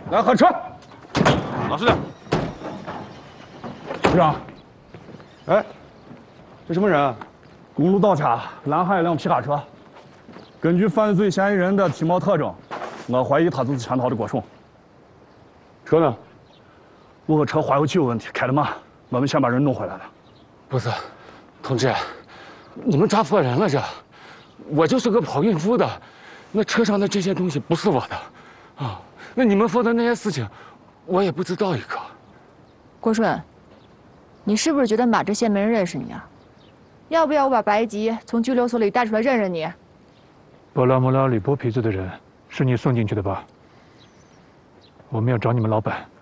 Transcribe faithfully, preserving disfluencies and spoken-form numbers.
来喊车。 老实点。 局长， 哎，这什么人啊？ 公路盗卡拦下一辆皮卡车，根据犯罪嫌疑人的体貌特征，我怀疑他就是潜逃的郭顺。 车呢？ 我和车化油器有问题，开得慢，我们先把人弄回来了。 不是，同志，你们抓错人了这。我就是个跑运输的，那车上的这些东西不是我的，啊，那你们说的那些事情，我也不知道一个。 郭顺，你是不是觉得马这些没人认识你啊？要不要我把白吉从拘留所里带出来认认你？ 巴拉莫拉里剥皮子的人是你送进去的吧？我们要找你们老板。